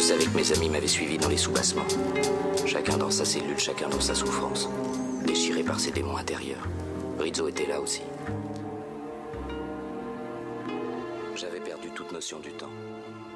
savais que mes amis m'avaient suivi dans les sous-bassements. Chacun dans sa cellule, chacun dans sa souffrance. Déchiré par ses démons intérieurs. Rizzo était là aussi. J'avais perdu toute notion du temps.